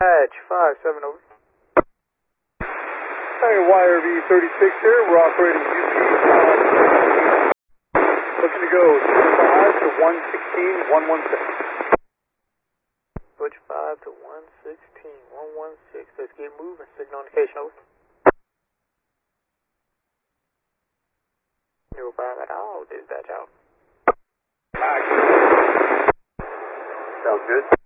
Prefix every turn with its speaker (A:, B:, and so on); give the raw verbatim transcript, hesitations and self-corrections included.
A: Patch five seven over.
B: Hey, Y R V thirty-six here. We're operating U T. Looking to go five to one sixteen, one one six.
A: Switch five to one sixteen, one one six. Let's get moving. Signal indication over. No five at all. Dispatch out.
B: Sounds good.